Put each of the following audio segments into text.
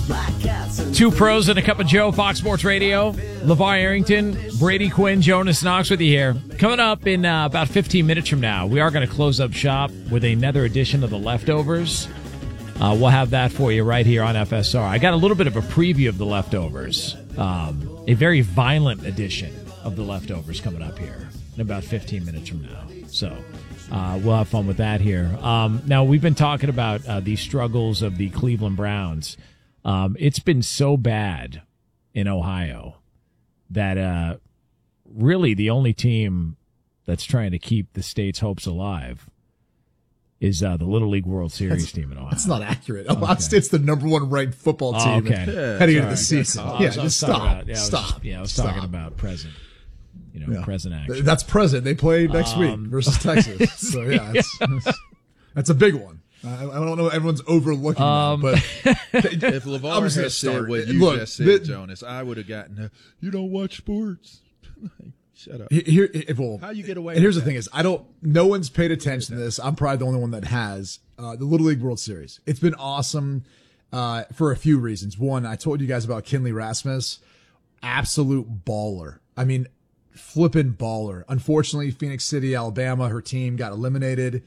Two pros and a cup of Joe, Fox Sports Radio. LeVar Arrington, Brady Quinn, Jonas Knox with you here. Coming up in about 15 minutes from now, we are going to close up shop with another edition of The Leftovers. We'll have that for you right here on FSR. I got a little bit of a preview of The Leftovers, a very violent edition of The Leftovers coming up here in about 15 minutes from now. So we'll have fun with that here. Now, we've been talking about the struggles of the Cleveland Browns. It's been so bad in Ohio that really the only team that's trying to keep the state's hopes alive is the Little League World Series team in Ohio. That's not accurate. Ohio State's the number one ranked football team heading into the season. Just stop. Stop. I was talking about present. Present action. That's present. They play next week versus Texas. So, that's a big one. I don't know. Everyone's overlooking that, but if LeVar had said what you just said, Jonas, I would have gotten. You don't watch sports. Shut up. How you get away? And here's with the thing: is no one's paid attention to this. I'm probably the only one that has the Little League World Series. It's been awesome for a few reasons. One, I told you guys about Kinley Rasmus, absolute baller. I mean, flippin' baller. Unfortunately, Phoenix City, Alabama, her team got eliminated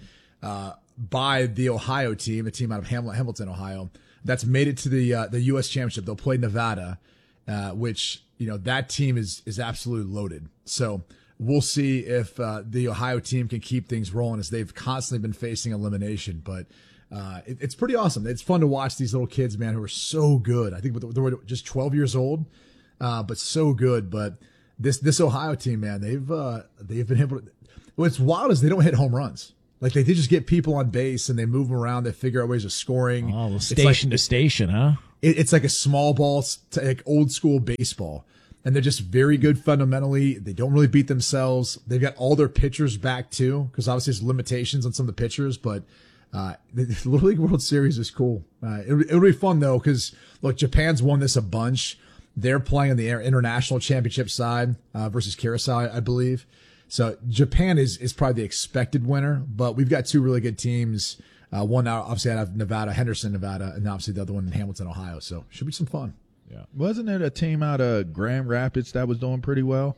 by the Ohio team, a team out of Hamilton, Ohio, that's made it to the U.S. Championship. They'll play Nevada, which, that team is absolutely loaded. So we'll see if the Ohio team can keep things rolling, as they've constantly been facing elimination. But it's pretty awesome. It's fun to watch these little kids, man, who are so good. I think they were just 12 years old, but so good. But this Ohio team, man, they've been able to. What's wild is they don't hit home runs. Like, they just get people on base and they move them around. They figure out ways of scoring. Oh, station to station, huh? It's like a small ball, like old school baseball. And they're just very good fundamentally. They don't really beat themselves. They've got all their pitchers back, too, because obviously there's limitations on some of the pitchers. But the Little League World Series is cool. It'll be fun, though, because, look, Japan's won this a bunch. They're playing on the international championship side versus Curaçao, I believe. So Japan is probably the expected winner, but we've got two really good teams. One now, obviously, out of Nevada, Henderson, Nevada, and obviously the other one in Hamilton, Ohio. So should be some fun. Yeah. Wasn't it a team out of Grand Rapids that was doing pretty well?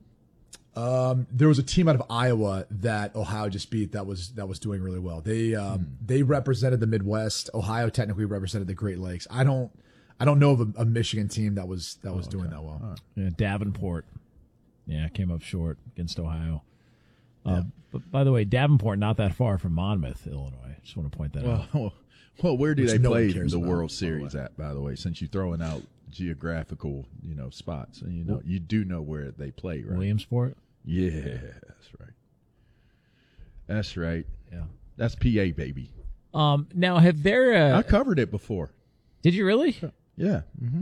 There was a team out of Iowa that Ohio just beat that was doing really well. They represented the Midwest. Ohio technically represented the Great Lakes. I don't know of a Michigan team that was doing that well. Right. Yeah, Davenport. Yeah, came up short against Ohio. But by the way, Davenport not that far from Monmouth, Illinois. Just want to point that out. Well, where do they play the World Series at, by the way, since you're throwing out geographical, spots? And you do know where they play, right? Williamsport? Yeah, that's right. That's right. Yeah. That's PA, baby. Now, have there... I covered it before. Did you really? Yeah. Mm-hmm.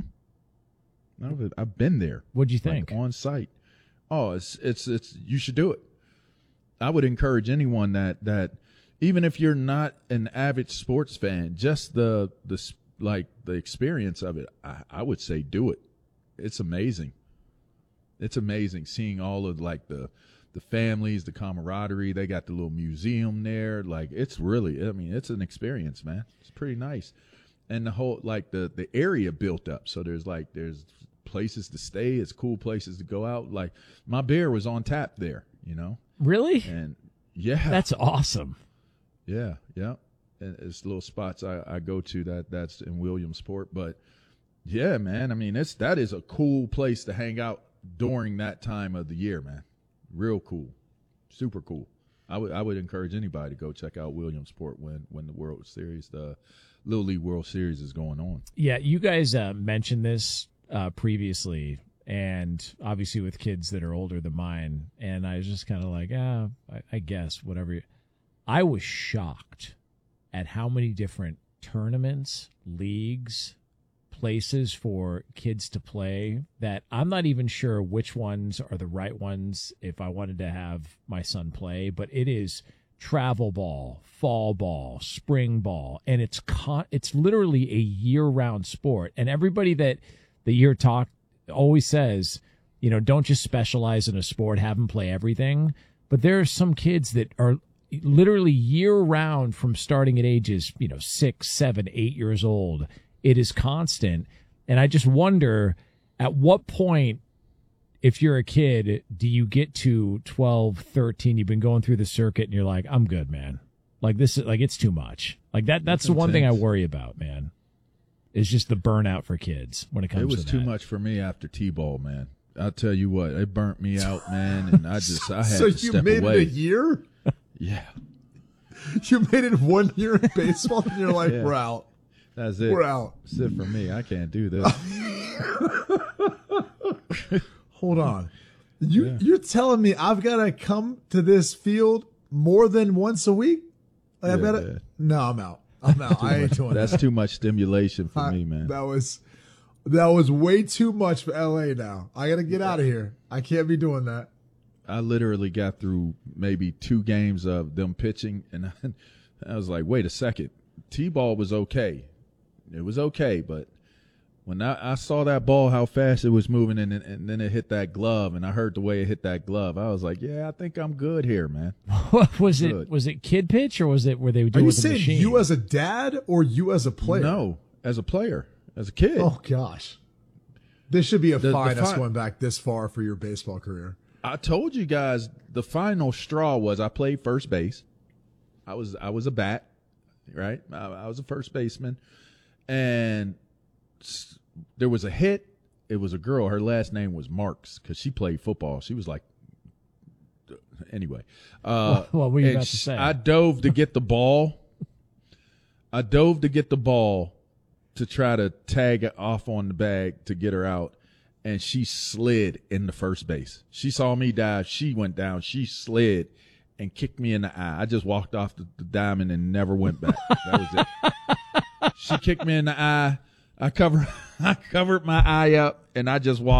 I've been there. What'd you think? On site. Oh, it's you should do it. I would encourage anyone that even if you're not an avid sports fan, just the experience of it, I would say do it. It's amazing. It's amazing seeing all of the families, the camaraderie. They got the little museum there. Like, it's really, it's an experience, man. It's pretty nice. And the whole, the area built up. So there's places to stay. It's cool places to go out. Like, my beer was on tap there, Really? And yeah. That's awesome. Yeah. Yeah. And it's little spots I go to that's in Williamsport. But yeah, man, that is a cool place to hang out during that time of the year, man. Real cool. Super cool. I would encourage anybody to go check out Williamsport when the World Series, the Little League World Series is going on. Yeah, you guys mentioned this previously, and obviously with kids that are older than mine, and I was just kind of like, I guess, whatever. I was shocked at how many different tournaments, leagues, places for kids to play that I'm not even sure which ones are the right ones if I wanted to have my son play, but it is travel ball, fall ball, spring ball, and it's literally a year-round sport. And everybody that the year talk always says, don't just specialize in a sport, have them play everything. But there are some kids that are literally year-round from starting at ages, 6, 7, 8 years old, it is constant. And I just wonder, at what point, if you're a kid, do you get to 12, 13, you've been going through the circuit and you're like, I'm good, man. Like this is like, it's too much. Like that's the one thing I worry about, man. It's just the burnout for kids when it comes to that. It was too much for me after T-ball, man. I'll tell you what, it burnt me out, man, and I had to step away. So you made it a year? Yeah. You made it 1 year in baseball, and you're like, Yeah. we're out. That's it. We're out. That's it for me. I can't do this. Hold on. You're telling me I've got to come to this field more than once a week? Like, I Yeah, better. man. No, I'm out. I ain't doing That's that. too much stimulation for me, man. That was way too much for LA now. I got to get out of here. I can't be doing that. I literally got through maybe 2 games of them pitching, and I was like, wait a second. T-ball was okay. It was okay, but when I saw that ball, how fast it was moving, and then it hit that glove, and I heard the way it hit that glove, I was like, yeah, I think I'm good here, man. Was Good. it kid pitch, or was it where they would do Are it you with the saying machine? you as a dad or you as a player? No, as a player, as a kid. Oh, gosh. This should be a The fine us fine- going back this far for your baseball career. I told you guys the final straw was I played first base. I was a bat, right? I was a first baseman, and there was a hit. It was a girl. Her last name was Marks because she played football. She was like, anyway. What were you and about to say? I dove to get the ball. To try to tag it off on the bag to get her out, and she slid in the first base. She saw me dive. She went down. She slid and kicked me in the eye. I just walked off the diamond and never went back. That was it. She kicked me in the eye. I covered my eye up, and I just walked.